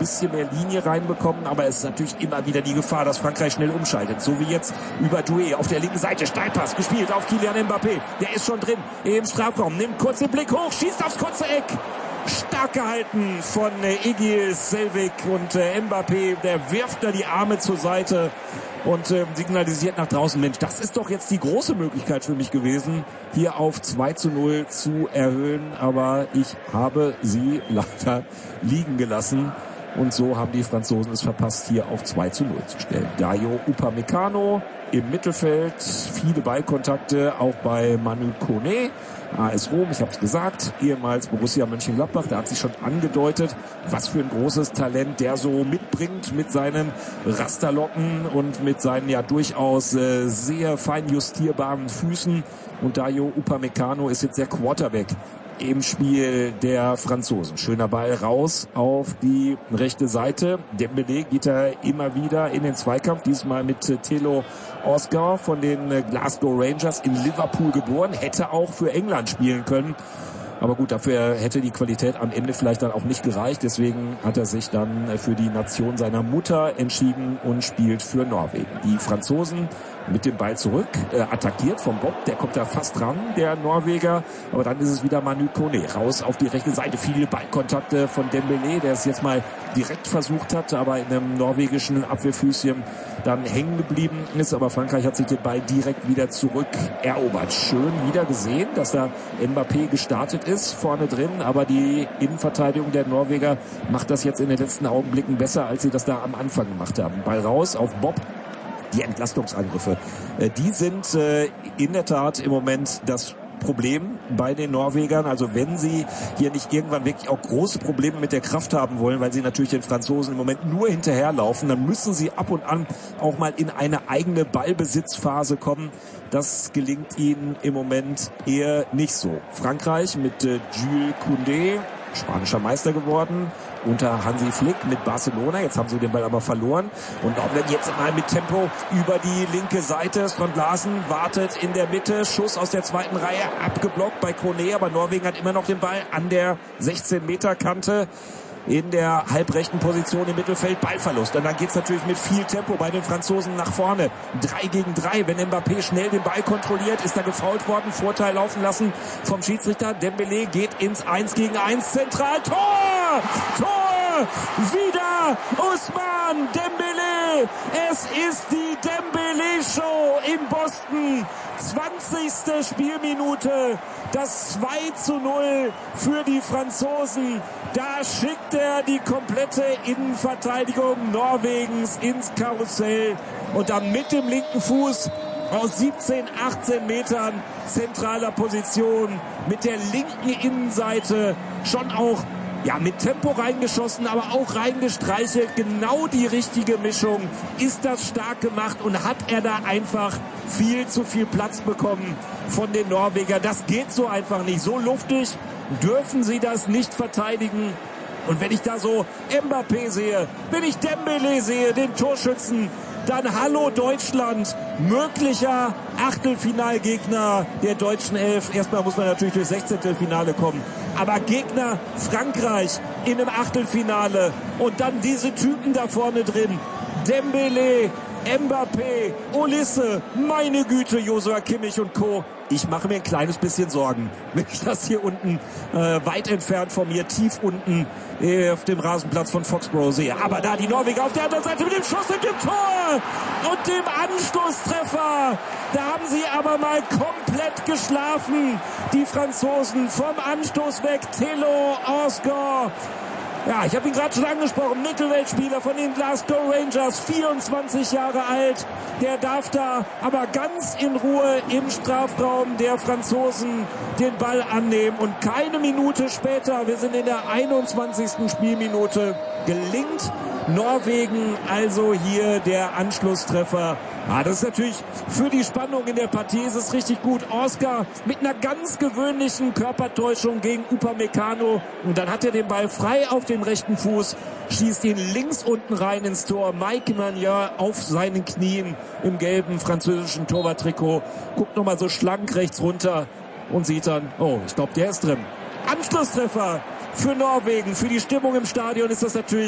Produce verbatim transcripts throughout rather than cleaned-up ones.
bisschen mehr Linie reinbekommen, aber es ist natürlich immer wieder die Gefahr, dass Frankreich schnell umschaltet. So wie jetzt über Doué auf der linken Seite. Steilpass gespielt auf Kylian Mbappé. Der ist schon drin im Strafraum. Nimmt kurz den Blick hoch, schießt aufs kurze Eck. Stark gehalten von äh, Egil Selvik und äh, Mbappé, der wirft da die Arme zur Seite und äh, signalisiert nach draußen, Mensch, das ist doch jetzt die große Möglichkeit für mich gewesen, hier auf zwei zu null zu erhöhen, aber ich habe sie leider liegen gelassen. Und so haben die Franzosen es verpasst, hier auf zwei zu null zu stellen. Dayo Upamecano im Mittelfeld, viele Ballkontakte, auch bei Manu Kone. A S Rom, ich habe es gesagt, ehemals Borussia Mönchengladbach, da hat sich schon angedeutet, was für ein großes Talent der so mitbringt mit seinen Rasterlocken und mit seinen ja durchaus äh, sehr fein justierbaren Füßen. Und Dayo Upamecano ist jetzt der Quarterback im Spiel der Franzosen. Schöner Ball raus auf die rechte Seite. Dembélé geht da immer wieder in den Zweikampf, diesmal mit Thilo Oscar von den Glasgow Rangers, in Liverpool geboren, hätte auch für England spielen können. Aber gut, dafür hätte die Qualität am Ende vielleicht dann auch nicht gereicht. Deswegen hat er sich dann für die Nation seiner Mutter entschieden und spielt für Norwegen. Die Franzosen mit dem Ball zurück, äh, attackiert vom Bob, der kommt da fast dran, der Norweger, aber dann ist es wieder Manu Kone, raus auf die rechte Seite, viele Ballkontakte von Dembélé, der es jetzt mal direkt versucht hat, aber in einem norwegischen Abwehrfüßchen dann hängen geblieben ist, aber Frankreich hat sich den Ball direkt wieder zurück erobert. Schön wieder gesehen, dass da Mbappé gestartet ist, vorne drin, aber die Innenverteidigung der Norweger macht das jetzt in den letzten Augenblicken besser, als sie das da am Anfang gemacht haben. Ball raus auf Bob. Die Entlastungsangriffe, die sind in der Tat im Moment das Problem bei den Norwegern. Also wenn sie hier nicht irgendwann wirklich auch große Probleme mit der Kraft haben wollen, weil sie natürlich den Franzosen im Moment nur hinterherlaufen, dann müssen sie ab und an auch mal in eine eigene Ballbesitzphase kommen. Das gelingt ihnen im Moment eher nicht so. Frankreich mit äh, Jules Koundé, spanischer Meister geworden, unter Hansi Flick mit Barcelona. Jetzt haben sie den Ball aber verloren. Und Norwegen jetzt mal mit Tempo über die linke Seite. Strand Larsen wartet in der Mitte. Schuss aus der zweiten Reihe, abgeblockt bei Kone. Aber Norwegen hat immer noch den Ball an der sechzehn Meter Kante. In der halbrechten Position im Mittelfeld, Ballverlust. Und dann geht's natürlich mit viel Tempo bei den Franzosen nach vorne. Drei gegen drei. Wenn Mbappé schnell den Ball kontrolliert, ist er gefoult worden. Vorteil laufen lassen vom Schiedsrichter. Dembélé geht ins eins gegen eins. Zentral. Tor! Tor! Wieder Ousmane Dembélé. Es ist die Dembélé-Show in Boston. zwanzigste Spielminute. Das zwei zu null für die Franzosen. Da schickt er die komplette Innenverteidigung Norwegens ins Karussell. Und dann mit dem linken Fuß aus siebzehn, achtzehn Metern zentraler Position mit der linken Innenseite schon auch ja mit Tempo reingeschossen, aber auch reingestreichelt. Genau die richtige Mischung. Ist das stark gemacht und hat er da einfach viel zu viel Platz bekommen von den Norwegern. Das geht so einfach nicht. So luftig dürfen sie das nicht verteidigen. Und wenn ich da so Mbappé sehe, wenn ich Dembélé sehe, den Torschützen, dann hallo Deutschland, möglicher Achtelfinalgegner der deutschen Elf. Erstmal muss man natürlich durchs Sechzehntelfinale kommen. Aber Gegner Frankreich in einem Achtelfinale und dann diese Typen da vorne drin. Dembélé, Mbappé, Olise, meine Güte, Joshua Kimmich und Co. Ich mache mir ein kleines bisschen Sorgen, wenn ich das hier unten, äh, weit entfernt von mir, tief unten äh, auf dem Rasenplatz von Foxborough sehe. Aber da die Norweger auf der anderen Seite mit dem Schuss und dem Tor und dem Anstoßtreffer. Da haben sie aber mal komplett geschlafen, die Franzosen, vom Anstoß weg. Thilo Oscar. Ja, ich habe ihn gerade schon angesprochen, Mittelfeldspieler von den Glasgow Rangers, vierundzwanzig Jahre alt. Der darf da aber ganz in Ruhe im Strafraum der Franzosen den Ball annehmen. Und keine Minute später, wir sind in der einundzwanzigsten Spielminute, gelingt Norwegen also hier der Anschlusstreffer. Ah, das ist natürlich für die Spannung in der Partie ist es richtig gut. Oscar mit einer ganz gewöhnlichen Körpertäuschung gegen Upamecano. Und dann hat er den Ball frei auf den rechten Fuß, schießt ihn links unten rein ins Tor. Mike Maignan auf seinen Knien im gelben französischen Torwarttrikot. Guckt nochmal so schlank rechts runter und sieht dann, oh, ich glaube, der ist drin. Anschlusstreffer für Norwegen. Für die Stimmung im Stadion ist das natürlich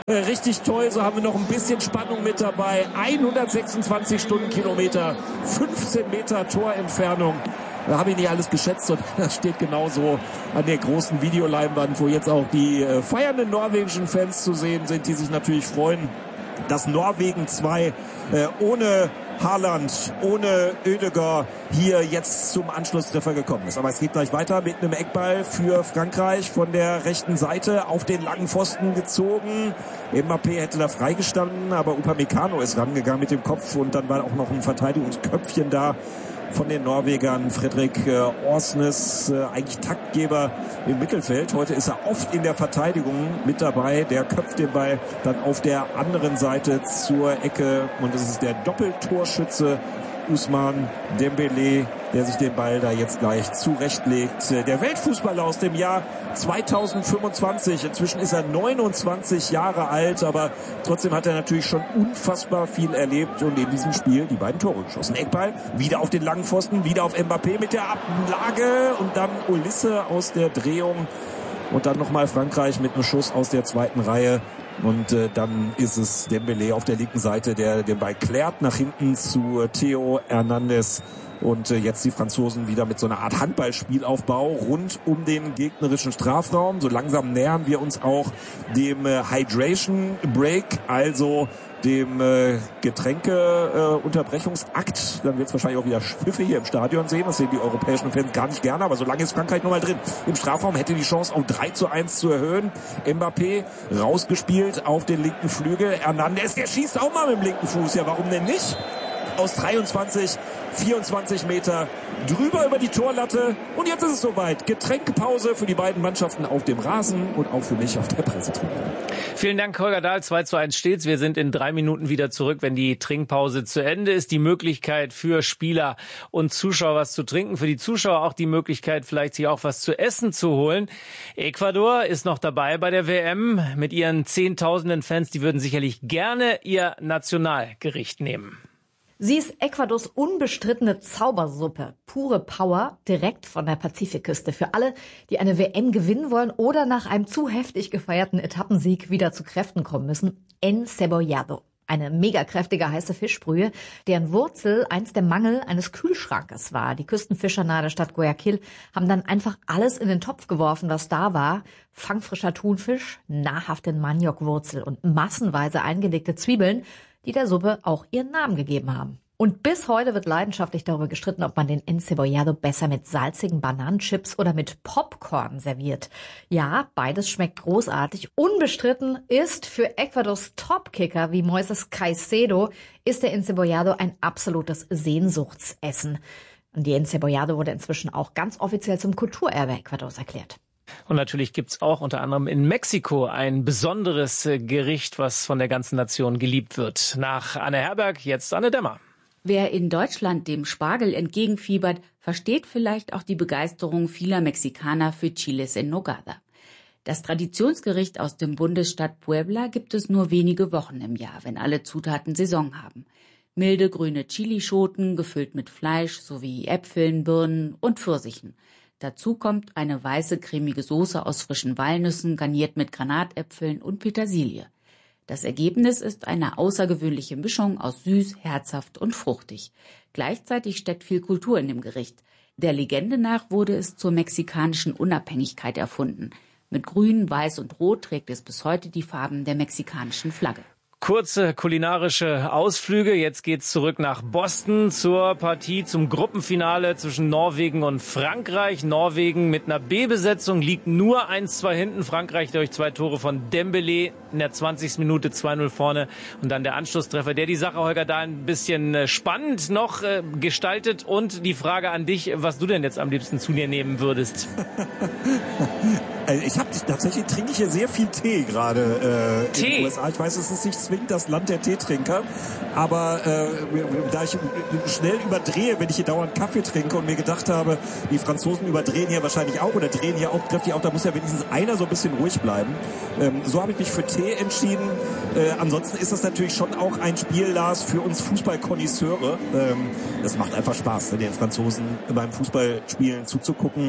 Äh, richtig toll, so haben wir noch ein bisschen Spannung mit dabei. hundertsechsundzwanzig Stundenkilometer, fünfzehn Meter Torentfernung. Da habe ich nicht alles geschätzt und das steht genauso an der großen Videoleinwand, wo jetzt auch die äh, feiernden norwegischen Fans zu sehen sind, die sich natürlich freuen, dass Norwegen zwei äh, ohne Haaland, ohne Ødegaard hier jetzt zum Anschlusstreffer gekommen ist. Aber es geht gleich weiter mit einem Eckball für Frankreich von der rechten Seite auf den langen Pfosten gezogen. Mbappé hätte da freigestanden, aber Upamecano ist rangegangen mit dem Kopf und dann war auch noch ein Verteidigungsköpfchen da von den Norwegern. Fredrik äh, Orsnes, äh, eigentlich Taktgeber im Mittelfeld. Heute ist er oft in der Verteidigung mit dabei. Der köpft den Ball dann auf der anderen Seite zur Ecke. Und es ist der Doppeltorschütze Ousmane Dembélé, der sich den Ball da jetzt gleich zurechtlegt. Der Weltfußballer aus dem Jahr zweitausendfünfundzwanzig. Inzwischen ist er neunundzwanzig Jahre alt, aber trotzdem hat er natürlich schon unfassbar viel erlebt und in diesem Spiel die beiden Tore geschossen. Eckball, wieder auf den langen Pfosten, wieder auf Mbappé mit der Ablage und dann Olisse aus der Drehung und dann nochmal Frankreich mit einem Schuss aus der zweiten Reihe. Und äh, dann ist es Dembélé auf der linken Seite, der den Ball klärt nach hinten zu Theo Hernandez. Und äh, jetzt die Franzosen wieder mit so einer Art Handballspielaufbau rund um den gegnerischen Strafraum. So langsam nähern wir uns auch dem äh, Hydration Break, also dem äh, Getränke-Unterbrechungsakt. Äh, Dann wird es wahrscheinlich auch wieder Schiffe hier im Stadion sehen. Das sehen die europäischen Fans gar nicht gerne. Aber solange ist Frankreich nochmal drin. Im Strafraum hätte die Chance auf drei zu eins zu erhöhen. Mbappé rausgespielt auf den linken Flügel. Hernandez, der schießt auch mal mit dem linken Fuß. Ja, warum denn nicht? Aus dreiundzwanzig, vierundzwanzig Meter drüber über die Torlatte. Und jetzt ist es soweit. Getränkepause für die beiden Mannschaften auf dem Rasen und auch für mich auf der Pressetribüne. Vielen Dank, Holger Dahl. zwei zu eins steht's. Wir sind in drei Minuten wieder zurück, wenn die Trinkpause zu Ende ist. Die Möglichkeit für Spieler und Zuschauer was zu trinken. Für die Zuschauer auch die Möglichkeit, vielleicht sich auch was zu essen zu holen. Ecuador ist noch dabei bei der W M mit ihren Zehntausenden Fans. Die würden sicherlich gerne ihr Nationalgericht nehmen. Sie ist Ecuadors unbestrittene Zaubersuppe. Pure Power, direkt von der Pazifikküste. Für alle, die eine W M gewinnen wollen oder nach einem zu heftig gefeierten Etappensieg wieder zu Kräften kommen müssen. Encebollado. Eine mega kräftige heiße Fischbrühe, deren Wurzel einst der Mangel eines Kühlschrankes war. Die Küstenfischer nahe der Stadt Guayaquil haben dann einfach alles in den Topf geworfen, was da war. Fangfrischer Thunfisch, nahrhafte Maniokwurzel und massenweise eingelegte Zwiebeln, die der Suppe auch ihren Namen gegeben haben. Und bis heute wird leidenschaftlich darüber gestritten, ob man den Encebollado besser mit salzigen Bananenchips oder mit Popcorn serviert. Ja, beides schmeckt großartig. Unbestritten ist für Ecuadors Topkicker wie Moises Caicedo ist der Encebollado ein absolutes Sehnsuchtsessen. Und die Encebollado wurde inzwischen auch ganz offiziell zum Kulturerbe Ecuadors erklärt. Und natürlich gibt's auch unter anderem in Mexiko ein besonderes Gericht, was von der ganzen Nation geliebt wird. Nach Anne Herberg, jetzt Anne Dämmer. Wer in Deutschland dem Spargel entgegenfiebert, versteht vielleicht auch die Begeisterung vieler Mexikaner für Chiles en Nogada. Das Traditionsgericht aus dem Bundesstaat Puebla gibt es nur wenige Wochen im Jahr, wenn alle Zutaten Saison haben. Milde grüne Chilischoten, gefüllt mit Fleisch sowie Äpfeln, Birnen und Pfirsichen. Dazu kommt eine weiße, cremige Soße aus frischen Walnüssen, garniert mit Granatäpfeln und Petersilie. Das Ergebnis ist eine außergewöhnliche Mischung aus süß, herzhaft und fruchtig. Gleichzeitig steckt viel Kultur in dem Gericht. Der Legende nach wurde es zur mexikanischen Unabhängigkeit erfunden. Mit Grün, Weiß und Rot trägt es bis heute die Farben der mexikanischen Flagge. Kurze kulinarische Ausflüge. Jetzt geht's zurück nach Boston zur Partie, zum Gruppenfinale zwischen Norwegen und Frankreich. Norwegen mit einer B-Besetzung liegt nur eins zwei hinten. Frankreich durch zwei Tore von Dembélé in der zwanzigsten Minute zwei null vorne. Und dann der Anschlusstreffer, der die Sache, Holger, da ein bisschen spannend noch äh, gestaltet. Und die Frage an dich, was du denn jetzt am liebsten zu dir nehmen würdest. Ich habe tatsächlich trinke ich hier sehr viel Tee gerade äh, in den U S A. Ich weiß, es ist nicht zwingend das Land der Teetrinker, aber äh, da ich schnell überdrehe, wenn ich hier dauernd Kaffee trinke und mir gedacht habe, die Franzosen überdrehen hier wahrscheinlich auch oder drehen hier auch kräftig auch, da muss ja wenigstens einer so ein bisschen ruhig bleiben. Ähm, so habe ich mich für Tee entschieden. Äh, ansonsten ist das natürlich schon auch ein Spiel, Lars, für uns Fußballkonnoisseure. Ähm, das macht einfach Spaß, den Franzosen beim Fußballspielen zuzugucken.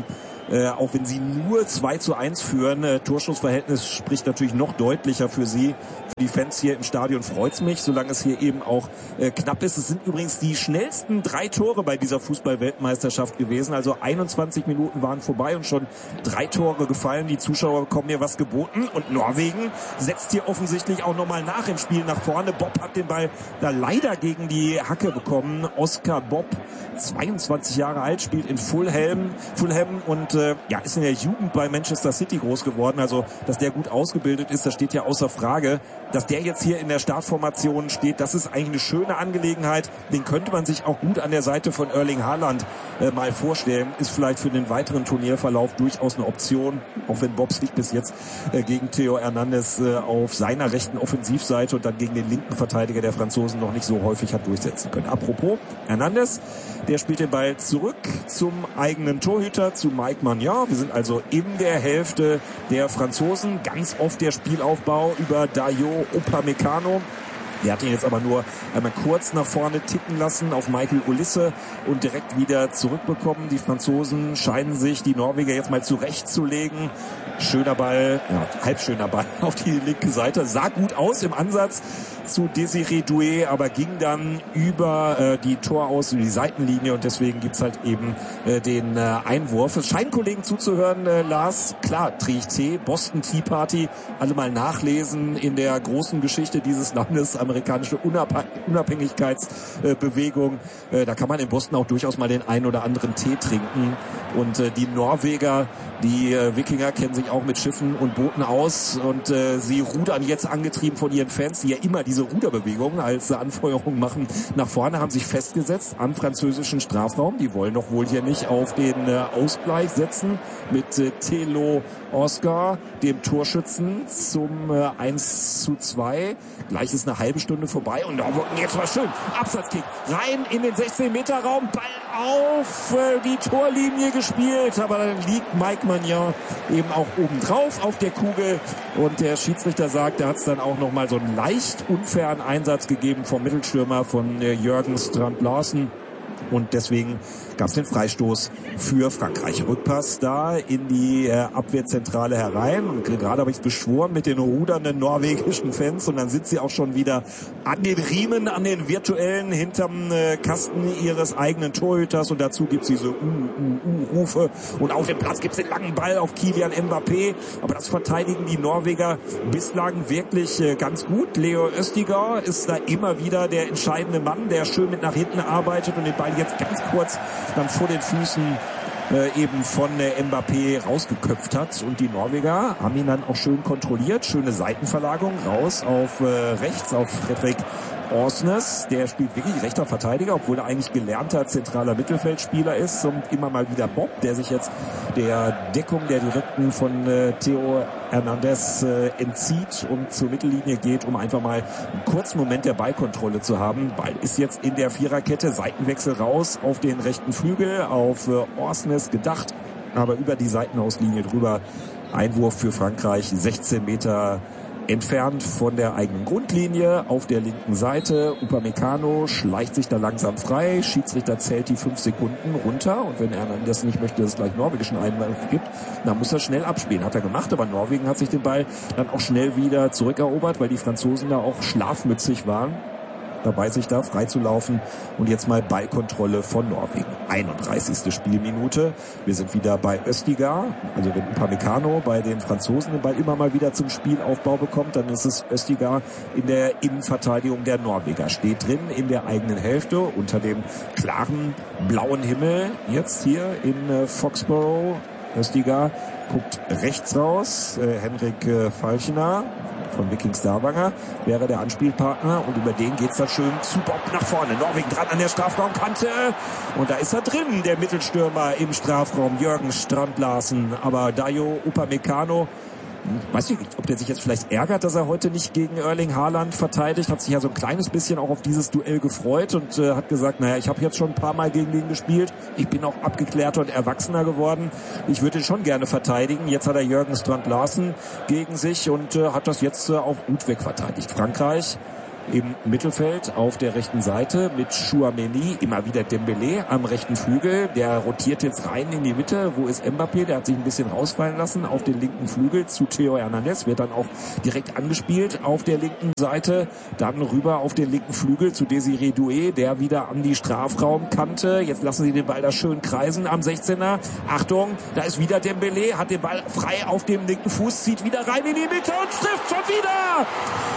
Äh, auch wenn sie nur zwei zu eins führen. Äh, Torschussverhältnis spricht natürlich noch deutlicher für sie. Für die Fans hier im Stadion freut's mich, solange es hier eben auch äh, knapp ist. Es sind übrigens die schnellsten drei Tore bei dieser Fußball-Weltmeisterschaft gewesen. Also einundzwanzig Minuten waren vorbei und schon drei Tore gefallen. Die Zuschauer bekommen hier was geboten. Und Norwegen setzt hier offensichtlich auch nochmal nach im Spiel nach vorne. Bob hat den Ball da leider gegen die Hacke bekommen. Oscar Bob, zweiundzwanzig Jahre alt, spielt in Fulham, Fulham und äh, ja, ist in der Jugend bei Manchester City groß geworden. Also, dass der gut ausgebildet ist, das steht ja außer Frage. Dass der jetzt hier in der Startformation steht, das ist eigentlich eine schöne Angelegenheit. Den könnte man sich auch gut an der Seite von Erling Haaland äh, mal vorstellen. Ist vielleicht für den weiteren Turnierverlauf durchaus eine Option, auch wenn Bob sich bis jetzt äh, gegen Theo Hernandez äh, auf seiner rechten Offensivseite und dann gegen den linken Verteidiger der Franzosen noch nicht so häufig hat durchsetzen können. Apropos Hernandez, der spielt den Ball zurück zum eigenen Torhüter, zu Mike Maignan. Wir sind also in der Hälfte der Franzosen. Ganz oft der Spielaufbau über Dayo Upamecano. Der hat ihn jetzt aber nur einmal kurz nach vorne ticken lassen auf Michael Olise und direkt wieder zurückbekommen. Die Franzosen scheinen sich die Norweger jetzt mal zurechtzulegen. Schöner Ball, ja, halb schöner Ball auf die linke Seite. Sah gut aus im Ansatz zu Désiré Doué, aber ging dann über äh, die Toraus, die Seitenlinie und deswegen gibt's halt eben äh, den äh, Einwurf. Es scheint Kollegen zuzuhören, äh, Lars. Klar, Triech-T, Boston Tea Party, alle mal nachlesen in der großen Geschichte dieses Landes, amerikanische Unab- Unabhängigkeitsbewegung. Äh, äh, da kann man in Boston auch durchaus mal den einen oder anderen Tee trinken. Und äh, die Norweger, die äh, Wikinger kennen sich auch mit Schiffen und Booten aus und äh, sie rudern jetzt angetrieben von ihren Fans, die ja immer diese Ruderbewegung als äh, Anfeuerung machen. Nach vorne haben sich festgesetzt am französischen Strafraum. Die wollen doch wohl hier nicht auf den äh, Ausgleich setzen mit äh, Thelo Oscar, dem Torschützen, zum äh, eins zu zwei. Gleich ist eine halbe Stunde vorbei und oh, jetzt war schön. Absatzkick rein in den sechzehn Meter Raum, Ball auf äh, die Torlinie gespielt, aber dann liegt Mike Maignan eben auch oben drauf auf der Kugel und der Schiedsrichter sagt, da hat es dann auch nochmal so einen leicht unfairen Einsatz gegeben vom Mittelstürmer von äh, Jürgen Strand-Larsen. Und deswegen gab es den Freistoß für Frankreich. Rückpass da in die äh, Abwehrzentrale herein. Und gerade habe ich es beschworen mit den rudernden norwegischen Fans. Und dann sind sie auch schon wieder an den Riemen, an den virtuellen, hinterm äh, Kasten ihres eigenen Torhüters. Und dazu gibt es diese Uh-Uh-Uh-Rufe. Und auf dem Platz gibt es den langen Ball auf Kylian Mbappé. Aber das verteidigen die Norweger bislang wirklich äh, ganz gut. Leo Østigård ist da immer wieder der entscheidende Mann, der schön mit nach hinten arbeitet und den Ball jetzt ganz kurz dann vor den Füßen äh, eben von äh, Mbappé rausgeköpft hat. Und die Norweger haben ihn dann auch schön kontrolliert. Schöne Seitenverlagerung raus auf äh, rechts, auf Fredrik Orsnes. Der spielt wirklich rechter Verteidiger, obwohl er eigentlich gelernter zentraler Mittelfeldspieler ist. Und immer mal wieder Bob, der sich jetzt der Deckung der Direkten von äh, Theo Hernandez äh, entzieht und zur Mittellinie geht, um einfach mal einen kurzen Moment der Ballkontrolle zu haben. Ball ist jetzt in der Viererkette, Seitenwechsel raus auf den rechten Flügel, auf äh, Orsnes gedacht, aber über die Seitenauslinie drüber. Einwurf für Frankreich, sechzehn Meter entfernt von der eigenen Grundlinie auf der linken Seite. Upamecano schleicht sich da langsam frei. Schiedsrichter zählt die fünf Sekunden runter. Und wenn er das nicht möchte, dass es gleich norwegischen Einwurf gibt, dann muss er schnell abspielen. Hat er gemacht, aber Norwegen hat sich den Ball dann auch schnell wieder zurückerobert, weil die Franzosen da auch schlafmützig waren, dabei sich da freizulaufen. Und jetzt mal Ballkontrolle von Norwegen. einunddreißigste Spielminute. Wir sind wieder bei Østigård. Also wenn Upamecano bei den Franzosen den Ball immer mal wieder zum Spielaufbau bekommt, dann ist es Østigård in der Innenverteidigung der Norweger. Steht drin in der eigenen Hälfte unter dem klaren blauen Himmel. Jetzt hier in Foxborough. Østigård guckt rechts raus. Äh, Henrik äh, Falchner von Viking Stavanger wäre der Anspielpartner und über den geht's da schön zu Bob nach vorne. Norwegen dran an der Strafraumkante und da ist er drin, der Mittelstürmer im Strafraum, Jürgen Strand-Larsen. Aber Dayo Upamecano, weiß ich nicht, ob der sich jetzt vielleicht ärgert, dass er heute nicht gegen Erling Haaland verteidigt, hat sich ja so ein kleines bisschen auch auf dieses Duell gefreut und äh, hat gesagt, naja, ich habe jetzt schon ein paar Mal gegen den gespielt, ich bin auch abgeklärter und erwachsener geworden, ich würde ihn schon gerne verteidigen. Jetzt hat er Jürgen Strand-Larsen gegen sich und äh, hat das jetzt äh, auch gut wegverteidigt. Frankreich im Mittelfeld auf der rechten Seite mit Chouameni, immer wieder Dembélé am rechten Flügel. Der rotiert jetzt rein in die Mitte. Wo ist Mbappé? Der hat sich ein bisschen rausfallen lassen auf den linken Flügel zu Theo Hernandez. Wird dann auch direkt angespielt auf der linken Seite. Dann rüber auf den linken Flügel zu Désiré Doué, der wieder an die Strafraumkante. Jetzt lassen sie den Ball da schön kreisen am sechzehner. Achtung, da ist wieder Dembélé, hat den Ball frei auf dem linken Fuß, zieht wieder rein in die Mitte und trifft schon wieder!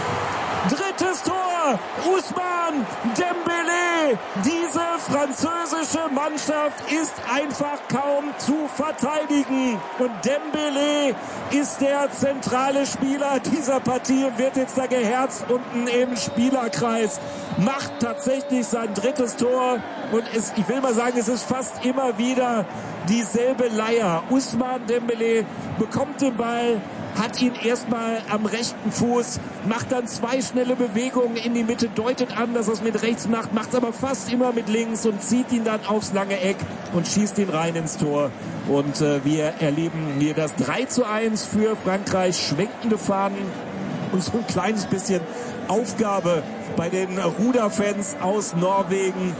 Drittes Tor, Ousmane Dembélé. Diese französische Mannschaft ist einfach kaum zu verteidigen. Und Dembélé ist der zentrale Spieler dieser Partie und wird jetzt da geherzt unten im Spielerkreis. Macht tatsächlich sein drittes Tor. Und es, ich will mal sagen, es ist fast immer wieder dieselbe Leier. Ousmane Dembélé bekommt den Ball, hat ihn erstmal am rechten Fuß, macht dann zwei schnelle Bewegungen in die Mitte, deutet an, dass er es mit rechts macht, macht es aber fast immer mit links und zieht ihn dann aufs lange Eck und schießt ihn rein ins Tor. Und äh, wir erleben hier das drei zu eins für Frankreich, schwenkende Fahnen und so ein kleines bisschen Aufgabe bei den Ruderfans aus Norwegen.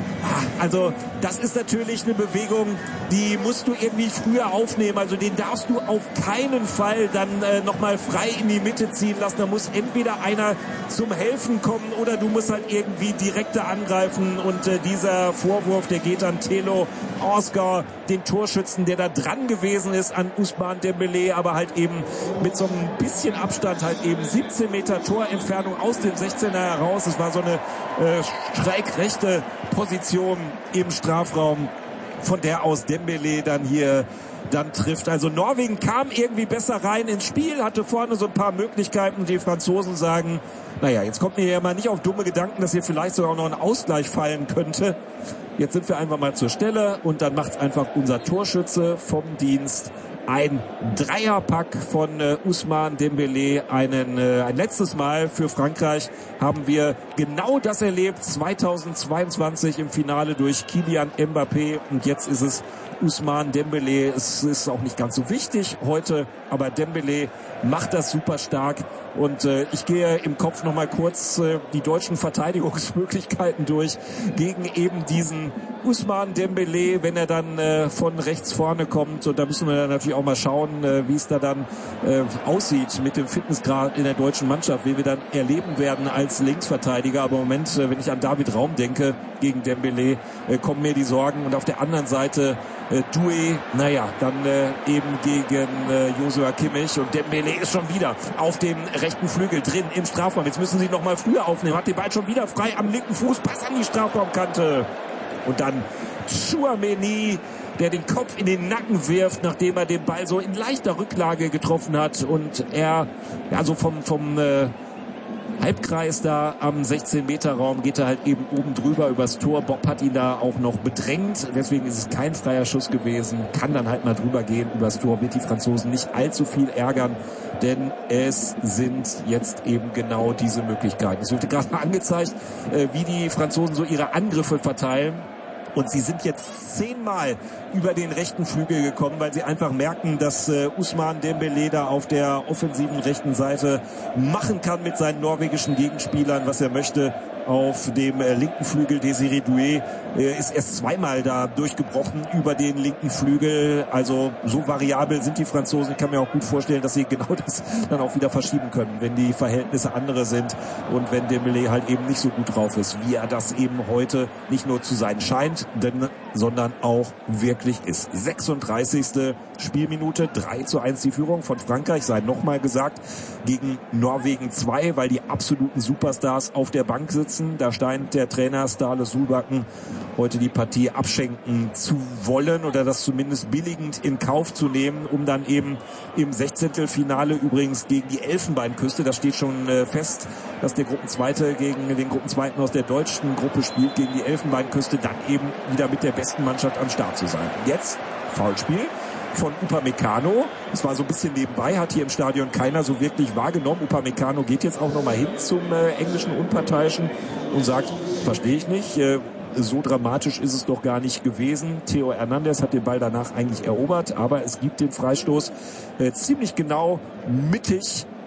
Also das ist natürlich eine Bewegung, die musst du irgendwie früher aufnehmen. Also den darfst du auf keinen Fall dann äh, nochmal frei in die Mitte ziehen lassen. Da muss entweder einer zum Helfen kommen oder du musst halt irgendwie direkter angreifen. Und äh, dieser Vorwurf, der geht an Thelo Oscar, den Torschützen, der da dran gewesen ist an Ousmane Dembélé, aber halt eben mit so ein bisschen Abstand, halt eben siebzehn Meter Torentfernung aus dem sechzehner heraus. Es war so eine äh, schräg rechte Position im Strafraum, von der aus Dembélé dann hier dann trifft. Also Norwegen kam irgendwie besser rein ins Spiel, hatte vorne so ein paar Möglichkeiten. Die Franzosen sagen, naja, jetzt kommt mir ja mal nicht auf dumme Gedanken, dass hier vielleicht sogar auch noch ein Ausgleich fallen könnte. Jetzt sind wir einfach mal zur Stelle und dann macht's einfach unser Torschütze vom Dienst. Ein Dreierpack von äh, Ousmane Dembélé. Einen, äh, ein letztes Mal für Frankreich haben wir genau das erlebt. zweitausendzweiundzwanzig im Finale durch Kylian Mbappé. Und jetzt ist es Ousmane Dembélé. Es ist auch nicht ganz so wichtig heute, aber Dembélé macht das super stark. Und äh, ich gehe im Kopf noch mal kurz äh, die deutschen Verteidigungsmöglichkeiten durch gegen eben diesen Ousmane Dembélé, wenn er dann äh, von rechts vorne kommt. Und da müssen wir dann natürlich auch mal schauen, äh, wie es da dann äh, aussieht mit dem Fitnessgrad in der deutschen Mannschaft, wie wir dann erleben werden als Linksverteidiger. Aber im Moment, äh, wenn ich an David Raum denke gegen Dembélé, äh, kommen mir die Sorgen. Und auf der anderen Seite äh, Doué, naja, dann äh, eben gegen äh, Joshua Kimmich. Und Dembélé ist schon wieder auf dem rechten Flügel drin im Strafraum. Jetzt müssen sie noch mal früher aufnehmen. Hat den Ball schon wieder frei am linken Fuß. Pass an die Strafraumkante. Und dann Chouameni, der den Kopf in den Nacken wirft, nachdem er den Ball so in leichter Rücklage getroffen hat. Und er, ja, so vom, vom äh, Halbkreis da am sechzehn Meter Raum geht er halt eben oben drüber übers Tor. Bob hat ihn da auch noch bedrängt. Deswegen ist es kein freier Schuss gewesen. Kann dann halt mal drüber gehen übers Tor. Wird die Franzosen nicht allzu viel ärgern. Denn es sind jetzt eben genau diese Möglichkeiten. Es wurde gerade mal angezeigt, wie die Franzosen so ihre Angriffe verteilen. Und sie sind jetzt zehnmal über den rechten Flügel gekommen, weil sie einfach merken, dass äh, Ousmane Dembélé da auf der offensiven rechten Seite machen kann mit seinen norwegischen Gegenspielern, was er möchte. Auf dem äh, linken Flügel Désiré Doué äh, ist erst zweimal da durchgebrochen über den linken Flügel. Also so variabel sind die Franzosen. Ich kann mir auch gut vorstellen, dass sie genau das dann auch wieder verschieben können, wenn die Verhältnisse andere sind und wenn Dembélé halt eben nicht so gut drauf ist, wie er das eben heute nicht nur zu sein scheint, denn, sondern auch wirklich ist. sechsunddreißigste Spielminute, drei zu eins die Führung von Frankreich, sei nochmal gesagt, gegen Norwegen zwei, weil die absoluten Superstars auf der Bank sitzen. Da scheint der Trainer Ståle Solbakken heute die Partie abschenken zu wollen oder das zumindest billigend in Kauf zu nehmen, um dann eben im Sechzehntelfinale übrigens gegen die Elfenbeinküste, das steht schon äh, fest, dass der Gruppenzweite gegen den Gruppenzweiten aus der deutschen Gruppe spielt, gegen die Elfenbeinküste, dann eben wieder mit der besten Mannschaft am Start zu sein. Jetzt Foulspiel von Upamecano. Das war so ein bisschen nebenbei, hat hier im Stadion keiner so wirklich wahrgenommen. Upamecano geht jetzt auch nochmal hin zum äh, englischen Unparteiischen und sagt, verstehe ich nicht, äh, so dramatisch ist es doch gar nicht gewesen. Theo Hernandez hat den Ball danach eigentlich erobert, aber es gibt den Freistoß äh, ziemlich genau mittig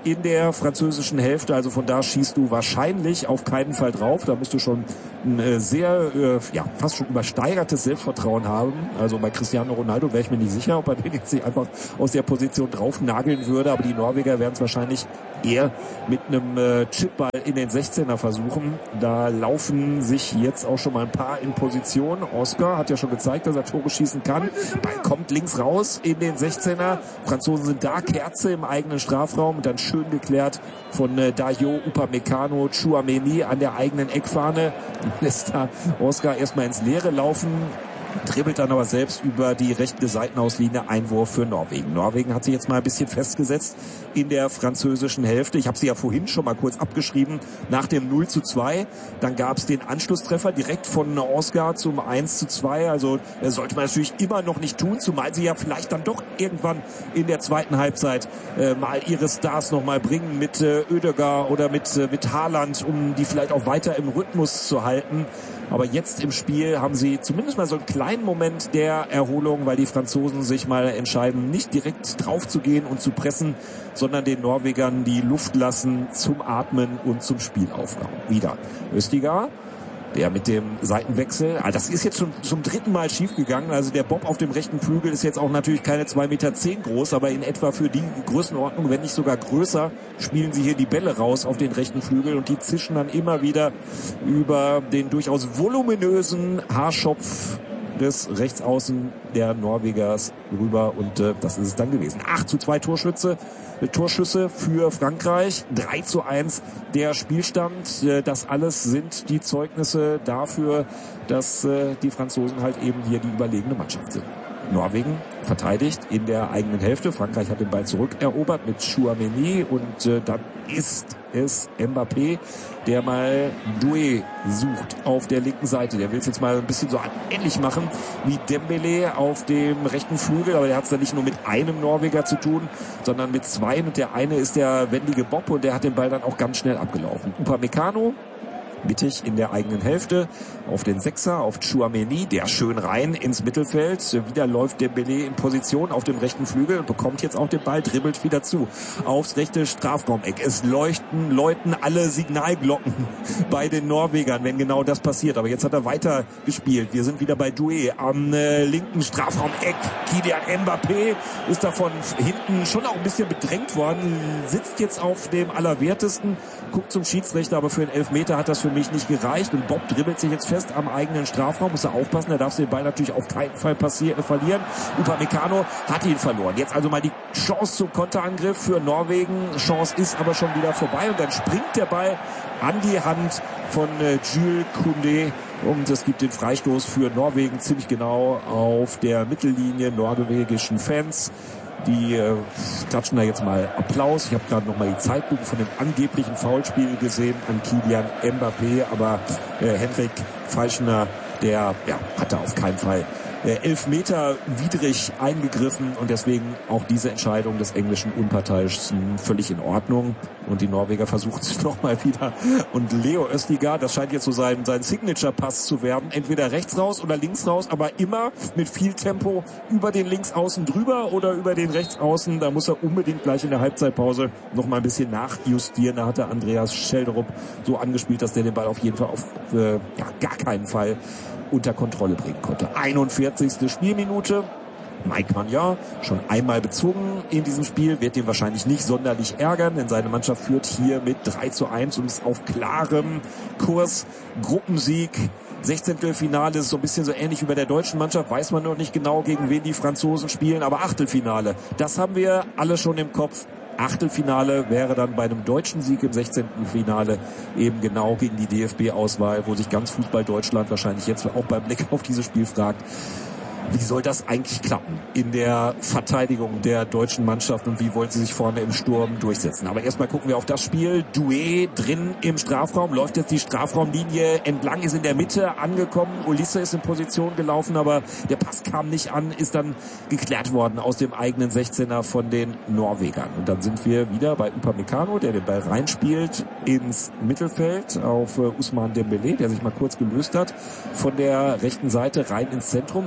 in der französischen Hälfte. Also von da schießt du wahrscheinlich auf keinen Fall drauf. Da musst du schon ein äh, sehr, äh, ja, fast schon übersteigertes Selbstvertrauen haben. Also bei Cristiano Ronaldo wäre ich mir nicht sicher, ob er den jetzt nicht einfach aus der Position drauf nageln würde. Aber die Norweger werden es wahrscheinlich eher mit einem äh, Chipball in den sechzehner versuchen. Da laufen sich jetzt auch schon mal ein paar in Position. Oscar hat ja schon gezeigt, dass er Tore schießen kann. Ball kommt links raus in den sechzehner. Franzosen sind da, Kerze im eigenen Strafraum und dann schön geklärt von äh, Dayo Upamecano, Tchouaméni an der eigenen Eckfahne. Lässt da Oscar erstmal ins Leere laufen. Dribbelt dann aber selbst über die rechte Seitenauslinie. Einwurf für Norwegen. Norwegen hat sich jetzt mal ein bisschen festgesetzt in der französischen Hälfte. Ich habe sie ja vorhin schon mal kurz abgeschrieben. Nach dem null zu zwei, dann gab es den Anschlusstreffer direkt von Oscar zum eins zu zwei. Also das sollte man natürlich immer noch nicht tun, zumal sie ja vielleicht dann doch irgendwann in der zweiten Halbzeit äh, mal ihre Stars noch mal bringen mit äh, Ødegaard oder mit, äh, mit Haaland, um die vielleicht auch weiter im Rhythmus zu halten. Aber jetzt im Spiel haben sie zumindest mal so einen kleinen Moment der Erholung, weil die Franzosen sich mal entscheiden, nicht direkt drauf zu gehen und zu pressen, sondern den Norwegern die Luft lassen zum Atmen und zum Spielaufbau. Wieder Ødegaard, der mit dem Seitenwechsel, also das ist jetzt schon zum dritten Mal schiefgegangen. Also der Bob auf dem rechten Flügel ist jetzt auch natürlich keine zwei Meter zehn groß, aber in etwa für die Größenordnung, wenn nicht sogar größer, spielen sie hier die Bälle raus auf den rechten Flügel und die zischen dann immer wieder über den durchaus voluminösen Haarschopf des Rechtsaußen der Norwegers rüber und äh, das ist es dann gewesen. acht zu zwei Torschütze, äh, Torschüsse für Frankreich, drei zu eins der Spielstand. Äh, das alles sind die Zeugnisse dafür, dass äh, die Franzosen halt eben hier die überlegene Mannschaft sind. Norwegen verteidigt in der eigenen Hälfte. Frankreich hat den Ball zurückerobert mit Tchouaméni und äh, dann ist es Mbappé, der mal Doué sucht auf der linken Seite. Der will es jetzt mal ein bisschen so ähnlich machen wie Dembélé auf dem rechten Flügel, aber der hat es dann nicht nur mit einem Norweger zu tun, sondern mit zwei. Und der eine ist der wendige Bob und der hat den Ball dann auch ganz schnell abgelaufen. Upamecano mittig in der eigenen Hälfte auf den Sechser, auf Tchouaméni, der schön rein ins Mittelfeld. Wieder läuft Dembélé in Position auf dem rechten Flügel und bekommt jetzt auch den Ball, dribbelt wieder zu aufs rechte Strafraumeck. Es leuchten, läuten alle Signalglocken bei den Norwegern, wenn genau das passiert. Aber jetzt hat er weiter gespielt. Wir sind wieder bei Doué am äh, linken Strafraumeck. Kylian Mbappé ist davon hinten schon auch ein bisschen bedrängt worden, sitzt jetzt auf dem Allerwertesten, guckt zum Schiedsrichter, aber für einen Elfmeter hat das für mich nicht gereicht und Bob dribbelt sich jetzt fest am eigenen Strafraum, muss er aufpassen, er darf den Ball natürlich auf keinen Fall passier- äh, verlieren. Upamecano hat ihn verloren. Jetzt also mal die Chance zum Konterangriff für Norwegen. Chance ist aber schon wieder vorbei und dann springt der Ball an die Hand von äh, Jules Koundé und es gibt den Freistoß für Norwegen ziemlich genau auf der Mittellinie. Norwegischen Fans, die äh, klatschen da jetzt mal Applaus. Ich habe gerade noch mal die Zeitlupe von dem angeblichen Foulspiel gesehen an Kylian Mbappé, aber äh, Henrik Falschner, der ja, hat da auf keinen Fall äh, Elfmeter widrig eingegriffen und deswegen auch diese Entscheidung des englischen Unparteiischen völlig in Ordnung. Und die Norweger versuchen es nochmal wieder. Und Leo Ødegaard, das scheint jetzt so sein, sein Signature-Pass zu werden. Entweder rechts raus oder links raus, aber immer mit viel Tempo über den Linksaußen drüber oder über den Rechtsaußen. Da muss er unbedingt gleich in der Halbzeitpause nochmal ein bisschen nachjustieren. Da hat der Andreas Schelderup so angespielt, dass der den Ball auf jeden Fall auf äh, ja, gar keinen Fall unter Kontrolle bringen konnte. einundvierzigste Spielminute. Mike Maignan, schon einmal bezogen in diesem Spiel, wird ihn wahrscheinlich nicht sonderlich ärgern, denn seine Mannschaft führt hier mit drei zu eins und ist auf klarem Kurs. Gruppensieg, Sechzehntelfinale ist so ein bisschen so ähnlich wie bei der deutschen Mannschaft, weiß man noch nicht genau, gegen wen die Franzosen spielen, aber Achtelfinale, das haben wir alle schon im Kopf. Achtelfinale wäre dann bei einem deutschen Sieg im sechzehnten Finale eben genau gegen die D F B-Auswahl, wo sich ganz Fußball Deutschland wahrscheinlich jetzt auch beim Blick auf dieses Spiel fragt, wie soll das eigentlich klappen in der Verteidigung der deutschen Mannschaft und wie wollen sie sich vorne im Sturm durchsetzen? Aber erstmal gucken wir auf das Spiel. Doué drin im Strafraum, läuft jetzt die Strafraumlinie entlang, ist in der Mitte angekommen. Ulisse ist in Position gelaufen, aber der Pass kam nicht an, ist dann geklärt worden aus dem eigenen sechzehner von den Norwegern. Und dann sind wir wieder bei Upamecano, der den Ball reinspielt ins Mittelfeld auf Ousmane Dembélé, der sich mal kurz gelöst hat von der rechten Seite rein ins Zentrum. Rechts ist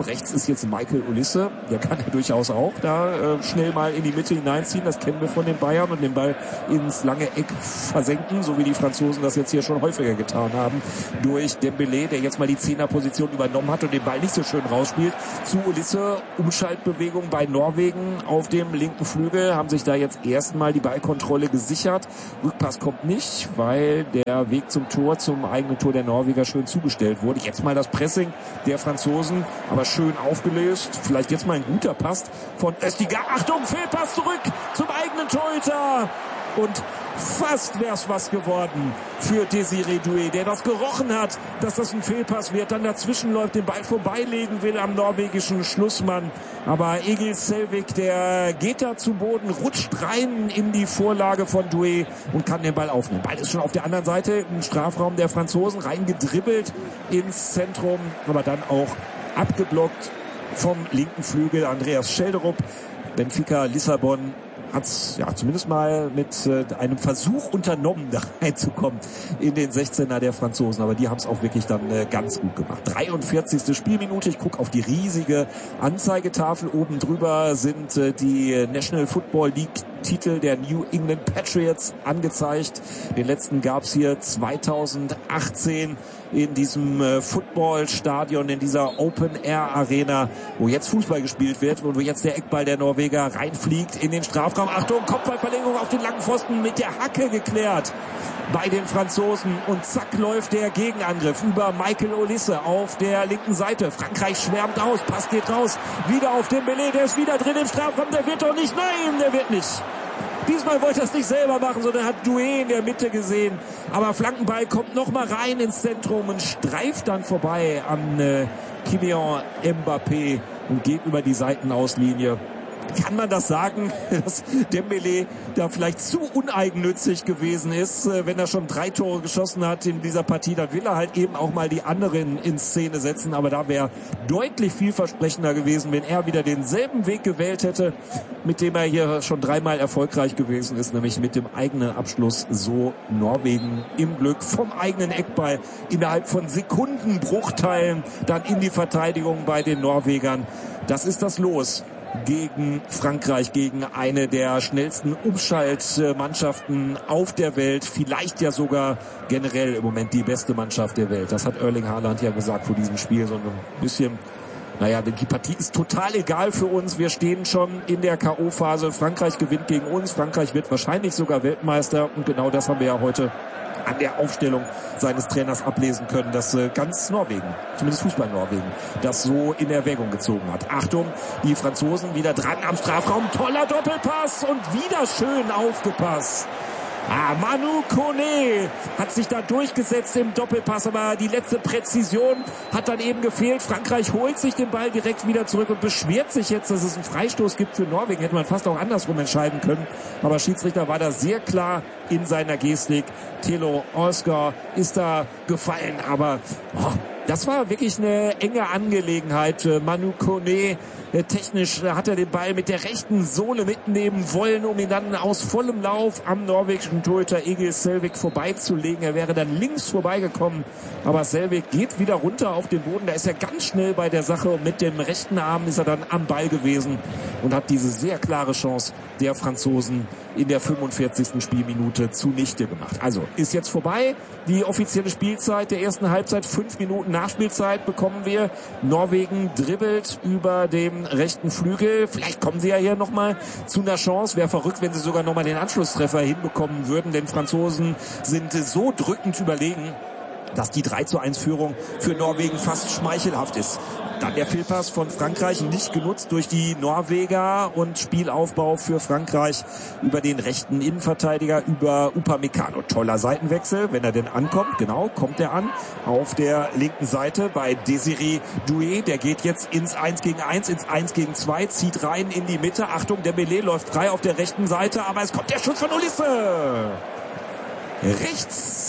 ist jetzt Michael Olise. Der kann ja durchaus auch da äh, schnell mal in die Mitte hineinziehen. Das kennen wir von den Bayern und den Ball ins lange Eck versenken, so wie die Franzosen das jetzt hier schon häufiger getan haben. Durch Dembélé, der jetzt mal die Zehnerposition übernommen hat und den Ball nicht so schön rausspielt. Zu Olise, Umschaltbewegung bei Norwegen auf dem linken Flügel, haben sich da jetzt erstmal die Ballkontrolle gesichert. Rückpass kommt nicht, weil der Weg zum Tor, zum eigenen Tor der Norweger schön zugestellt wurde. Jetzt mal das Pressing der Franzosen, aber schön aufgelöst. Vielleicht jetzt mal ein guter Pass von Östiger. Achtung, Fehlpass zurück zum eigenen Torhüter. Und fast wär's was geworden für Désiré Doué, der das gerochen hat, dass das ein Fehlpass wird, dann dazwischen läuft, den Ball vorbeilegen will am norwegischen Schlussmann. Aber Egil Selvik, der geht da zu Boden, rutscht rein in die Vorlage von Doué und kann den Ball aufnehmen. Ball ist schon auf der anderen Seite im Strafraum der Franzosen, reingedribbelt ins Zentrum, aber dann auch abgeblockt vom linken Flügel Andreas Schelderup. Benfica Lissabon hat es ja zumindest mal mit äh, einem Versuch unternommen, da reinzukommen in den sechzehner der Franzosen. Aber die haben es auch wirklich dann äh, ganz gut gemacht. dreiundvierzigste Spielminute. Ich gucke auf die riesige Anzeigetafel. Oben drüber sind äh, die National Football League Titel der New England Patriots angezeigt. Den letzten gab es hier zweitausendachtzehn in diesem äh, Footballstadion, in dieser Open-Air-Arena, wo jetzt Fußball gespielt wird und wo jetzt der Eckball der Norweger reinfliegt in den Strafraum. Achtung, Kopfballverlängerung auf den langen Pfosten mit der Hacke geklärt bei den Franzosen. Und zack läuft der Gegenangriff über Michael Olise auf der linken Seite. Frankreich schwärmt aus, Pass geht raus, wieder auf Dembélé, der ist wieder drin im Strafraum, der wird doch nicht, nein, der wird nicht. Diesmal wollte er es nicht selber machen, sondern hat Doué in der Mitte gesehen. Aber Flankenball kommt nochmal rein ins Zentrum und streift dann vorbei an äh, Kylian Mbappé und geht über die Seitenauslinie. Kann man das sagen, dass Dembélé da vielleicht zu uneigennützig gewesen ist, wenn er schon drei Tore geschossen hat in dieser Partie? Dann will er halt eben auch mal die anderen in Szene setzen. Aber da wäre deutlich vielversprechender gewesen, wenn er wieder denselben Weg gewählt hätte, mit dem er hier schon dreimal erfolgreich gewesen ist, nämlich mit dem eigenen Abschluss. So Norwegen im Glück vom eigenen Eckball innerhalb von Sekundenbruchteilen dann in die Verteidigung bei den Norwegern. Das ist das Los gegen Frankreich, gegen eine der schnellsten Umschaltmannschaften auf der Welt, vielleicht ja sogar generell im Moment die beste Mannschaft der Welt. Das hat Erling Haaland ja gesagt vor diesem Spiel, so ein bisschen, naja, die Partie ist total egal für uns. Wir stehen schon in der K O-Phase. Frankreich gewinnt gegen uns. Frankreich wird wahrscheinlich sogar Weltmeister. Und genau das haben wir ja heute an der Aufstellung seines Trainers ablesen können, dass äh, ganz Norwegen, zumindest Fußball-Norwegen, das so in Erwägung gezogen hat. Achtung, die Franzosen wieder dran am Strafraum. Toller Doppelpass und wieder schön aufgepasst. Ah, Manu Kone hat sich da durchgesetzt im Doppelpass, aber die letzte Präzision hat dann eben gefehlt. Frankreich holt sich den Ball direkt wieder zurück und beschwert sich jetzt, dass es einen Freistoß gibt für Norwegen. Hätte man fast auch andersrum entscheiden können. Aber Schiedsrichter war da sehr klar in seiner Gestik. Thilo Oscar ist da gefallen, aber oh, das war wirklich eine enge Angelegenheit. Manu Kone, technisch hat er den Ball mit der rechten Sohle mitnehmen wollen, um ihn dann aus vollem Lauf am norwegischen Torhüter Egil Selvik vorbeizulegen. Er wäre dann links vorbeigekommen, aber Selvik geht wieder runter auf den Boden. Da ist er ganz schnell bei der Sache und mit dem rechten Arm ist er dann am Ball gewesen und hat diese sehr klare Chance der Franzosen in der fünfundvierzigsten Spielminute zunichte gemacht. Also ist jetzt vorbei. Die offizielle Spielzeit der ersten Halbzeit, fünf Minuten Nachspielzeit bekommen wir. Norwegen dribbelt über dem rechten Flügel. Vielleicht kommen sie ja hier nochmal zu einer Chance. Wäre verrückt, wenn sie sogar nochmal den Anschlusstreffer hinbekommen würden, denn Franzosen sind so drückend überlegen, dass die drei zu eins Führung für Norwegen fast schmeichelhaft ist. Dann der Fehlpass von Frankreich, nicht genutzt durch die Norweger, und Spielaufbau für Frankreich über den rechten Innenverteidiger, über Upamecano. Toller Seitenwechsel, wenn er denn ankommt. Genau, kommt er an auf der linken Seite bei Désiré Doué. Der geht jetzt ins eins gegen eins, ins eins gegen zwei, zieht rein in die Mitte. Achtung, Dembélé läuft frei auf der rechten Seite, aber es kommt der Schuss von Olise. Rechts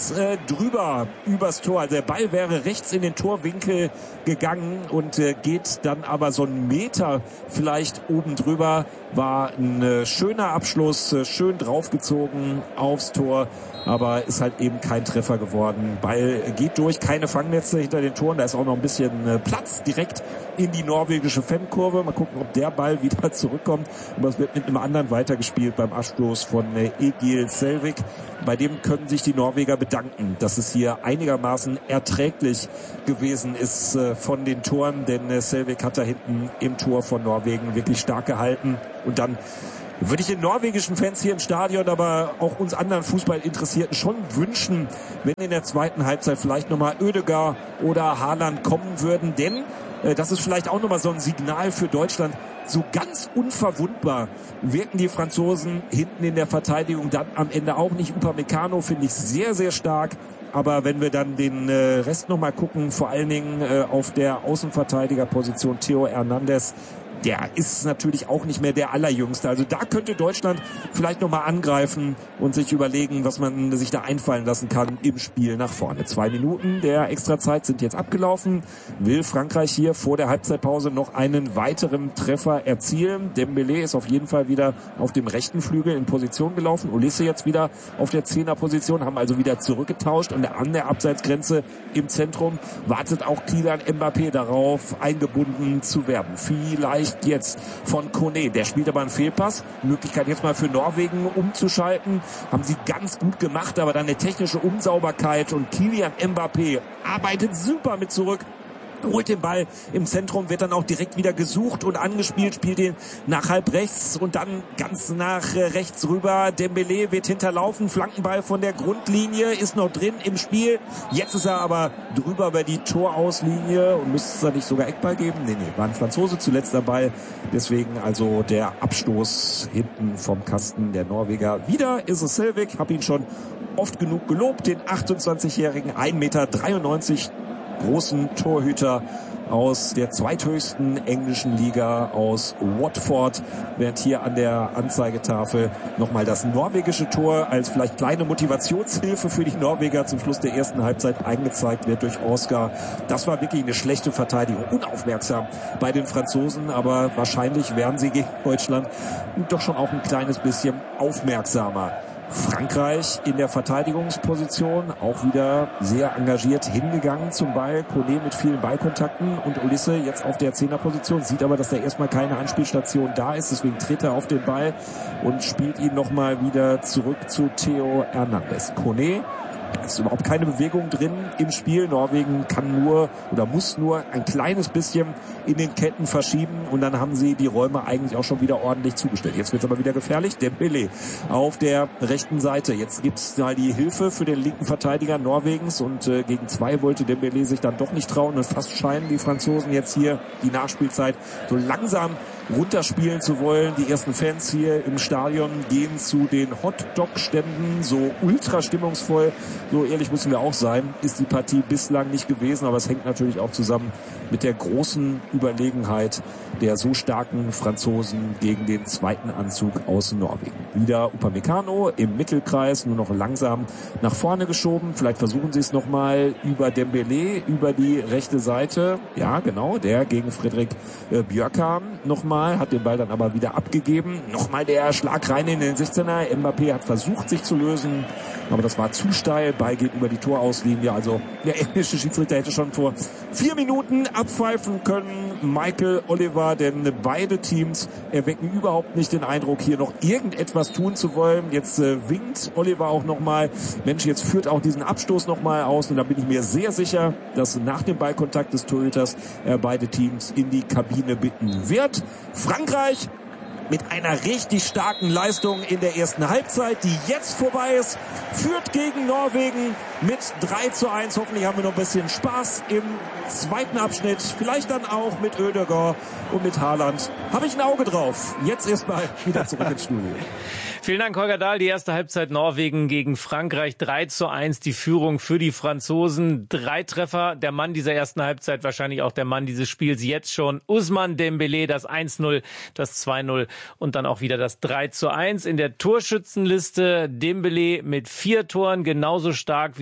rechts äh, drüber übers Tor. Also der Ball wäre rechts in den Torwinkel gegangen und äh, geht dann aber so einen Meter vielleicht oben drüber. War ein äh, schöner Abschluss, äh, schön draufgezogen aufs Tor, aber ist halt eben kein Treffer geworden. Ball geht durch, keine Fangnetze hinter den Toren. Da ist auch noch ein bisschen äh, Platz direkt in die norwegische Fankurve. Mal gucken, ob der Ball wieder zurückkommt. Aber es wird mit einem anderen weitergespielt beim Abstoß von äh, Egil Selvik. Bei dem können sich die Norweger bedanken, dass es hier einigermaßen erträglich gewesen ist äh, von den Toren, denn äh, Selvik hat da hinten im Tor von Norwegen wirklich stark gehalten. Und dann würde ich den norwegischen Fans hier im Stadion, aber auch uns anderen Fußballinteressierten schon wünschen, wenn in der zweiten Halbzeit vielleicht nochmal Ødegaard oder Haaland kommen würden. Denn äh, das ist vielleicht auch nochmal so ein Signal für Deutschland. So ganz unverwundbar wirken die Franzosen hinten in der Verteidigung dann am Ende auch nicht. Upamecano finde ich sehr, sehr stark. Aber wenn wir dann den äh, Rest nochmal gucken, vor allen Dingen äh, auf der Außenverteidigerposition Theo Hernandez, der ist natürlich auch nicht mehr der Allerjüngste. Also da könnte Deutschland vielleicht nochmal angreifen und sich überlegen, was man sich da einfallen lassen kann im Spiel nach vorne. Zwei Minuten der Extrazeit sind jetzt abgelaufen. Will Frankreich hier vor der Halbzeitpause noch einen weiteren Treffer erzielen? Dembélé ist auf jeden Fall wieder auf dem rechten Flügel in Position gelaufen. Olise jetzt wieder auf der Zehnerposition, haben also wieder zurückgetauscht. Und an der Abseitsgrenze im Zentrum wartet auch Kylian Mbappé darauf, eingebunden zu werden. Vielleicht jetzt von Kone. Der spielt aber einen Fehlpass. Möglichkeit jetzt mal für Norwegen umzuschalten. Haben sie ganz gut gemacht, aber dann eine technische Unsauberkeit und Kylian Mbappé arbeitet super mit zurück. Holt den Ball im Zentrum, wird dann auch direkt wieder gesucht und angespielt, spielt ihn nach halb rechts und dann ganz nach rechts rüber. Dembélé wird hinterlaufen, Flankenball von der Grundlinie, ist noch drin im Spiel. Jetzt ist er aber drüber über die Torauslinie und müsste es da nicht sogar Eckball geben? Nee, nee, war ein Franzose zuletzt dabei. Deswegen also der Abstoß hinten vom Kasten der Norweger. Wieder ist es Selvik, hab ihn schon oft genug gelobt, den achtundzwanzigjährigen, ein Meter dreiundneunzig großen Torhüter aus der zweithöchsten englischen Liga aus Watford, während hier an der Anzeigetafel nochmal das norwegische Tor als vielleicht kleine Motivationshilfe für die Norweger zum Schluss der ersten Halbzeit eingezeigt wird durch Oscar. Das war wirklich eine schlechte Verteidigung, unaufmerksam bei den Franzosen, aber wahrscheinlich wären sie gegen Deutschland doch schon auch ein kleines bisschen aufmerksamer. Frankreich in der Verteidigungsposition auch wieder sehr engagiert hingegangen zum Ball. Kone mit vielen Ballkontakten und Olise jetzt auf der Zehnerposition, sieht aber, dass da erstmal keine Anspielstation da ist, deswegen tritt er auf den Ball und spielt ihn nochmal wieder zurück zu Theo Hernandez. Kone, ist überhaupt keine Bewegung drin im Spiel. Norwegen kann nur oder muss nur ein kleines bisschen in den Ketten verschieben und dann haben sie die Räume eigentlich auch schon wieder ordentlich zugestellt. Jetzt wird es aber wieder gefährlich. Dembélé auf der rechten Seite. Jetzt gibt es mal die Hilfe für den linken Verteidiger Norwegens und äh, gegen zwei wollte Dembélé sich dann doch nicht trauen und fast scheinen die Franzosen jetzt hier die Nachspielzeit so langsam runterspielen zu wollen. Die ersten Fans hier im Stadion gehen zu den Hotdog-Ständen, so ultra stimmungsvoll. So ehrlich müssen wir auch sein, ist die Partie bislang nicht gewesen, aber es hängt natürlich auch zusammen mit der großen Überlegenheit der so starken Franzosen gegen den zweiten Anzug aus Norwegen. Wieder Upamecano im Mittelkreis, nur noch langsam nach vorne geschoben. Vielleicht versuchen sie es nochmal über Dembélé, über die rechte Seite. Ja, genau, der gegen Frederik äh, Bjørkan nochmal, hat den Ball dann aber wieder abgegeben. Nochmal der Schlag rein in den sechzehner. Mbappé hat versucht, sich zu lösen, aber das war zu steil. Ball geht über die Torauslinie. Also der englische Schiedsrichter hätte schon vor vier Minuten abpfeifen können. Michael Oliver, denn beide Teams erwecken überhaupt nicht den Eindruck, hier noch irgendetwas tun zu wollen. Jetzt äh, winkt Oliver auch nochmal. Mensch, jetzt führt auch diesen Abstoß nochmal aus und da bin ich mir sehr sicher, dass nach dem Ballkontakt des Torhüters er beide Teams in die Kabine bitten wird. Frankreich mit einer richtig starken Leistung in der ersten Halbzeit, die jetzt vorbei ist, führt gegen Norwegen mit drei zu eins. Hoffentlich haben wir noch ein bisschen Spaß im zweiten Abschnitt. Vielleicht dann auch mit Ødegaard und mit Haaland. Habe ich ein Auge drauf. Jetzt erstmal wieder zurück ins Studio. Vielen Dank, Holger Dahl. Die erste Halbzeit Norwegen gegen Frankreich. drei zu eins die Führung für die Franzosen. Drei Treffer. Der Mann dieser ersten Halbzeit, wahrscheinlich auch der Mann dieses Spiels jetzt schon. Ousmane Dembélé, das eins null, das zwei null und dann auch wieder das drei zu eins. In der Torschützenliste Dembélé mit vier Toren, genauso stark wie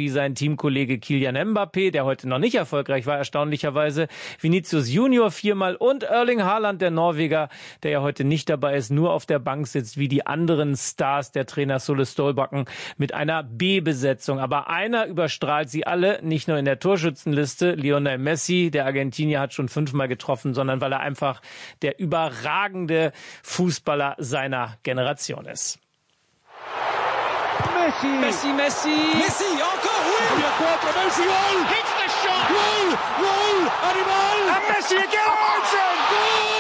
wie sein Teamkollege Kylian Mbappé, der heute noch nicht erfolgreich war, erstaunlicherweise, Vinicius Junior viermal und Erling Haaland, der Norweger, der ja heute nicht dabei ist, nur auf der Bank sitzt, wie die anderen Stars der Trainer Solle Stolbakken mit einer B-Besetzung. Aber einer überstrahlt sie alle, nicht nur in der Torschützenliste. Lionel Messi, der Argentinier, hat schon fünfmal getroffen, sondern weil er einfach der überragende Fußballer seiner Generation ist. Messi, Messi, Messi, Messi, encore, oui, Messi, Goal, hits the shot, Goal, Goal, Animal, and Messi again, Goal,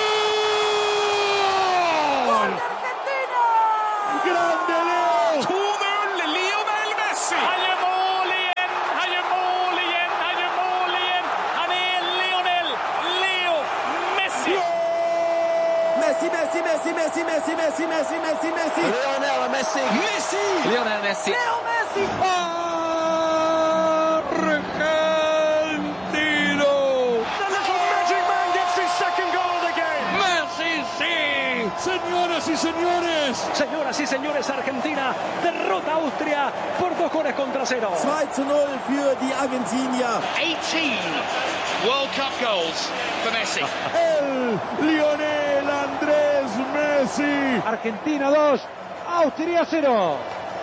grande Leo, to null, Lionel Messi. Han gör mål igen, han gör mål igen, han gör mål igen. Han är Lionel Leo Messi. Messi, Messi, Messi, Messi, Messi, Messi, Messi, Messi, Messi. Lionel Messi. Messi. Lionel Messi. Leo Messi. Argentino. The little magic man gets his second goal of the game. Messi, sí. Señoras y señores. Señoras y señores, Argentina derrota a Austria por dos goles contra cero. zwei zu null für die Argentinier. eighteen World Cup goals for Messi. El Lionel Andrés Messi. Argentina dos, Austria cero.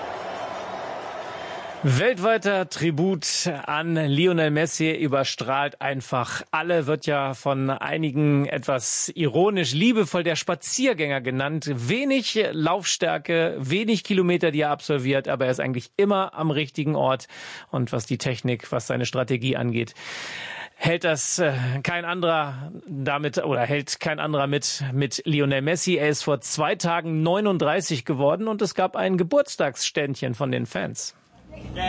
Weltweiter Tribut an Lionel Messi überstrahlt einfach alle, wird ja von einigen etwas ironisch liebevoll der Spaziergänger genannt. Wenig Laufstärke, wenig Kilometer, die er absolviert, aber er ist eigentlich immer am richtigen Ort. Und was die Technik, was seine Strategie angeht, hält das äh, kein anderer damit oder hält kein anderer mit mit Lionel Messi. Er ist vor zwei Tagen neununddreißig geworden und es gab ein Geburtstagsständchen von den Fans.